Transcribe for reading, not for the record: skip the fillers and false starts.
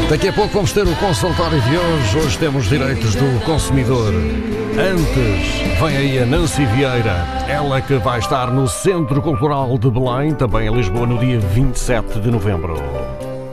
Daqui a pouco vamos ter o consultório de hoje. Hoje temos direitos do consumidor. Antes, vem aí a Nancy Vieira. Ela que vai estar no Centro Cultural de Belém, também em Lisboa, no dia 27 de novembro.